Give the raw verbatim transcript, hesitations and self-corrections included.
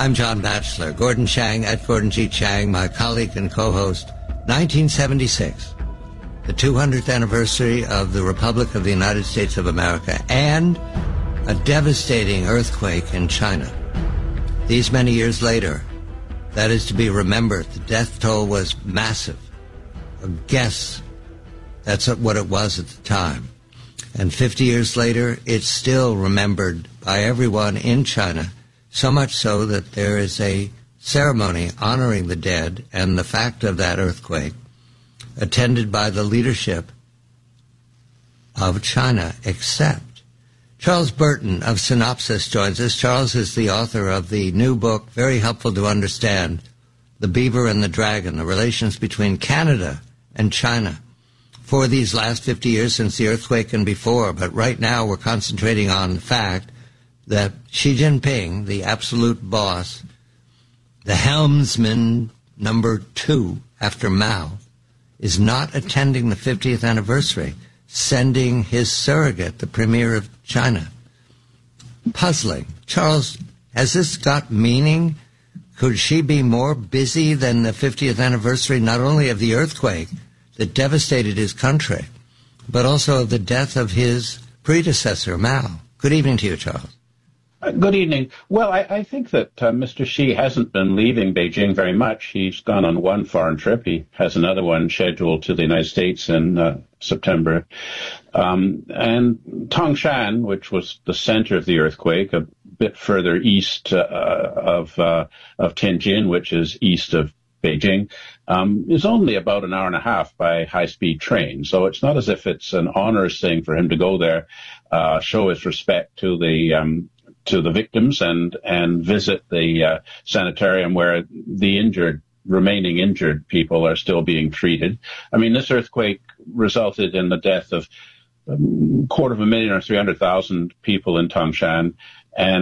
I'm John Batchelor. Gordon Chang at Gordon G. Chang, my colleague and co-host. nineteen seventy-six, the two hundredth anniversary of the Republic of the United States of America, and a devastating earthquake in China. These many years later, that is to be remembered. The death toll was massive. A guess, that's what it was at the time. And fifty years later, it's still remembered by everyone in China, so much so that there is a ceremony honoring the dead and the fact of that earthquake, attended by the leadership of China, except Charles Burton of Synopsis joins us. Charles is the author of the new book, very helpful to understand, The Beaver and the Dragon, the relations between Canada and China for these last fifty years since the earthquake and before. But right now we're concentrating on the fact that Xi Jinping, the absolute boss, the helmsman number two after Mao, is not attending the fiftieth anniversary, sending his surrogate, the Premier of China. Puzzling. Charles, has this got meaning? Could she be more busy than the fiftieth anniversary, not only of the earthquake that devastated his country, but also of the death of his predecessor, Mao? Good evening to you, Charles. Uh, good evening. Well, I, I think that uh, Mister Xi hasn't been leaving Beijing very much. He's gone on one foreign trip. He has another one scheduled to the United States in uh, September. Um, and Tangshan, which was the center of the earthquake, a bit further east uh, of uh, of Tianjin, which is east of Beijing, um, is only about an hour and a half by high-speed train. So it's not as if it's an honors thing for him to go there, uh, show his respect to the um, to the victims and and visit the uh, sanitarium where the injured, remaining injured people are still being treated. I mean, this earthquake resulted in the death of a quarter of a million or three hundred thousand people in Tangshan, and